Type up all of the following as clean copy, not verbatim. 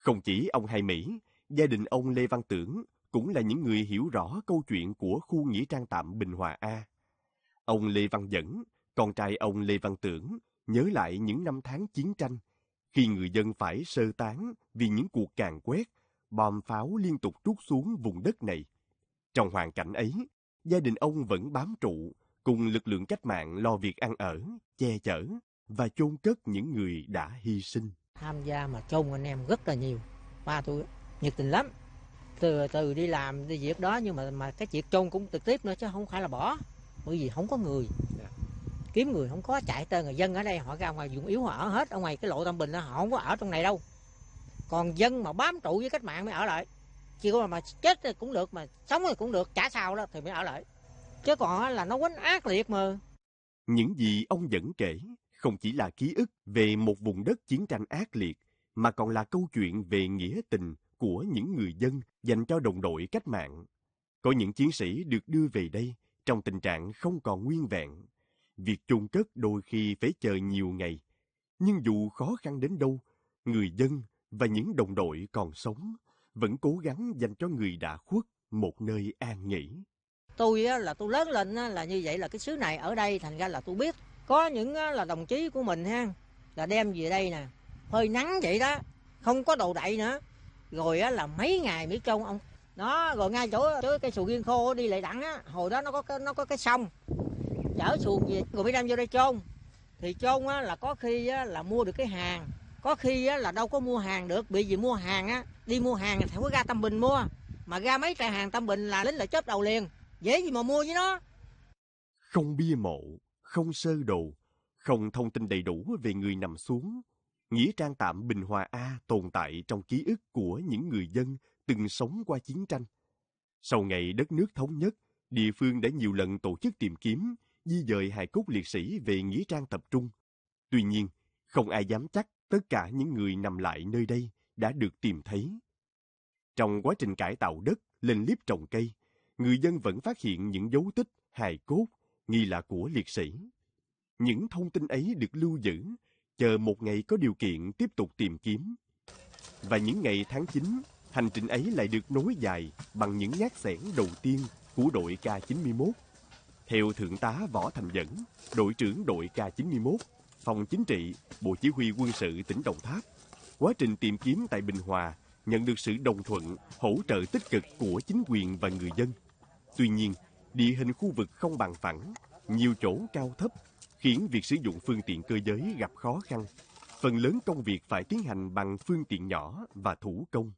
Không chỉ ông Hai Mỹ, gia đình ông Lê Văn Tưởng cũng là những người hiểu rõ câu chuyện của khu nghĩa trang tạm Bình Hòa A. Ông Lê Văn Dẫn, con trai ông Lê Văn Tưởng, nhớ lại những năm tháng chiến tranh, khi người dân phải sơ tán vì những cuộc càn quét, bom pháo liên tục trút xuống vùng đất này. Trong hoàn cảnh ấy, gia đình ông vẫn bám trụ, cùng lực lượng cách mạng lo việc ăn ở, che chở và chôn cất những người đã hy sinh. Tham gia mà chôn anh em rất là nhiều. Ba tôi nhiệt tình lắm. Từ đi làm đi việc đó, nhưng mà cái việc chôn cũng trực tiếp nữa chứ không phải là bỏ. Bởi vì không có người. Kiếm người không có, chạy tới người dân ở đây họ ra ngoài vùng yếu họ ở hết. Ở ngoài cái lộ Tam Bình đó, họ không có ở trong này đâu. Còn dân mà bám trụ với cách mạng mới ở lại. Chỉ có mà chết thì cũng được, mà sống thì cũng được, chả sao đó thì mới ở lại. Chứ còn là nó quánh ác liệt mà. Những gì ông Dẫn kể không chỉ là ký ức về một vùng đất chiến tranh ác liệt, mà còn là câu chuyện về nghĩa tình của những người dân dành cho đồng đội cách mạng. Có những chiến sĩ được đưa về đây trong tình trạng không còn nguyên vẹn. Việc chôn cất đôi khi phải chờ nhiều ngày. Nhưng dù khó khăn đến đâu, người dân và những đồng đội còn sống vẫn cố gắng dành cho người đã khuất một nơi an nghỉ. Tôi là tôi lớn lên là như vậy, là cái xứ này ở đây, thành ra là tôi biết. Có những là đồng chí của mình ha, là đem về đây nè, hơi nắng vậy đó, không có đồ đậy nữa. Rồi là mấy ngày mới chôn ông. Đó, rồi ngay chỗ cây sầu riêng khô đi lại đặng á, hồi đó nó có cái sông. Chở xuồng về rồi mới đem vô đây chôn. Thì chôn là có khi là mua được cái hàng, có khi là đâu có mua hàng được, bởi vì mua hàng đi mua hàng thì phải ra Tam Bình mua, mà ra mấy trại hàng Tam Bình là lính lại chớp đầu liền, dễ gì mà mua với nó. Không bia mộ, không sơ đồ, không thông tin đầy đủ về người nằm xuống, nghĩa trang tạm Bình Hòa A tồn tại trong ký ức của những người dân từng sống qua chiến tranh. Sau ngày đất nước thống nhất, địa phương đã nhiều lần tổ chức tìm kiếm, di dời hài cốt liệt sĩ về nghĩa trang tập trung. Tuy nhiên, không ai dám chắc tất cả những người nằm lại nơi đây đã được tìm thấy. Trong quá trình cải tạo đất, lên liếp trồng cây, người dân vẫn phát hiện những dấu tích, hài cốt, nghi là của liệt sĩ. Những thông tin ấy được lưu giữ, chờ một ngày có điều kiện tiếp tục tìm kiếm. Và những ngày tháng 9, hành trình ấy lại được nối dài bằng những nhát xẻng đầu tiên của đội K91. Theo Thượng tá Võ Thành Dẫn, đội trưởng đội K91, Phòng Chính trị, Bộ Chỉ huy Quân sự tỉnh Đồng Tháp, quá trình tìm kiếm tại Bình Hòa nhận được sự đồng thuận, hỗ trợ tích cực của chính quyền và người dân. Tuy nhiên, địa hình khu vực không bằng phẳng, nhiều chỗ cao thấp, khiến việc sử dụng phương tiện cơ giới gặp khó khăn. Phần lớn công việc phải tiến hành bằng phương tiện nhỏ và thủ công.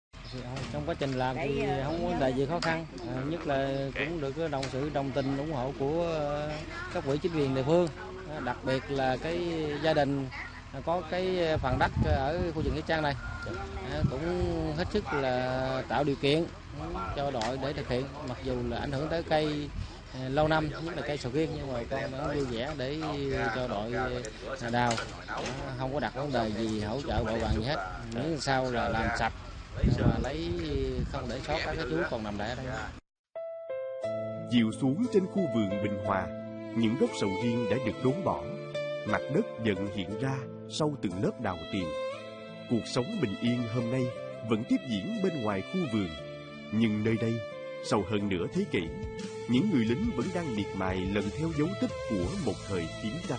Trong quá trình làm thì không có vấn đề gì khó khăn, nhất là cũng được sự đồng tình ủng hộ của các quỹ chính quyền địa phương, đặc biệt là cái gia đình có cái phần đất ở khu vực nghĩa trang này cũng hết sức là tạo điều kiện cho đội để thực hiện, mặc dù là ảnh hưởng tới cây lâu năm, nhất là cây sầu riêng, nhưng mà con vẫn vui vẻ để cho đội đào, không có đặt vấn đề gì hỗ trợ bội vàng gì hết, miễn sao là làm sạch và lấy không để sót các chú còn nằm lại ở đây. Dìu xuống trên khu vườn Bình Hòa, những gốc sầu riêng đã được đốn bỏ, mặt đất dần hiện ra sau từng lớp đào tìm. Cuộc sống bình yên hôm nay vẫn tiếp diễn bên ngoài khu vườn, nhưng nơi đây, sau hơn nửa thế kỷ, những người lính vẫn đang miệt mài lần theo dấu tích của một thời chiến tranh.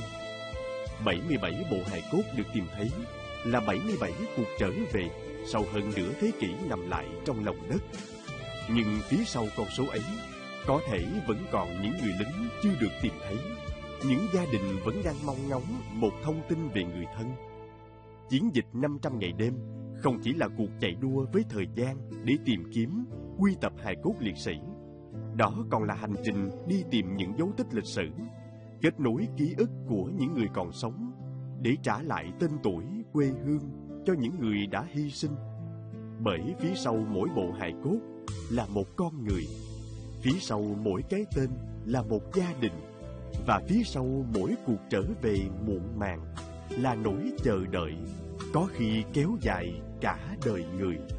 77 bộ hài cốt được tìm thấy là 77 cuộc trở về sau hơn nửa thế kỷ nằm lại trong lòng đất. Nhưng phía sau con số ấy, có thể vẫn còn những người lính chưa được tìm thấy. Những gia đình vẫn đang mong ngóng một thông tin về người thân. Chiến dịch 500 ngày đêm không chỉ là cuộc chạy đua với thời gian để tìm kiếm, quy tập hài cốt liệt sĩ. Đó còn là hành trình đi tìm những dấu tích lịch sử, kết nối ký ức của những người còn sống để trả lại tên tuổi, quê hương cho những người đã hy sinh. Bởi phía sau mỗi bộ hài cốt là một con người, phía sau mỗi cái tên là một gia đình, và phía sau mỗi cuộc trở về muộn màng là nỗi chờ đợi, có khi kéo dài cả đời người.